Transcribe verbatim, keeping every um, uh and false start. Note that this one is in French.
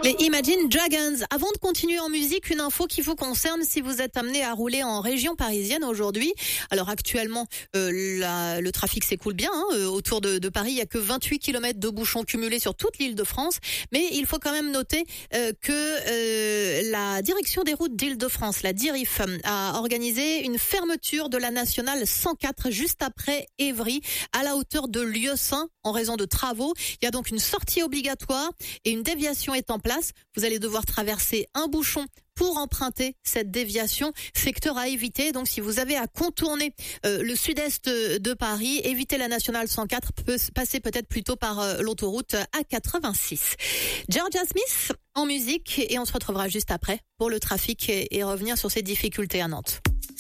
Les Imagine Dragons. Avant de continuer en musique, une info qui vous concerne si vous êtes amené à rouler en région parisienne aujourd'hui. Alors actuellement, euh, la, le trafic s'écoule bien. Hein. Euh, autour de, de Paris, il n'y a que vingt-huit kilomètres de bouchons cumulés sur toute l'île de France. Mais il faut quand même noter euh, que euh, la direction des routes d'Île-de-France, la DIRIF, a organisé une fermeture de la nationale cent quatre juste après Évry, à la hauteur de Lieusaint, en raison de travaux. Il y a donc une sortie obligatoire et une déviation est en place. Vous allez devoir traverser un bouchon pour emprunter cette déviation, secteur à éviter. Donc si vous avez à contourner euh, le sud-est de Paris, évitez la nationale cent quatre, peut passer peut-être plutôt par euh, l'autoroute A quatre-vingt-six. Georgia Smith en musique et on se retrouvera juste après pour le trafic et, et revenir sur ces difficultés à Nantes.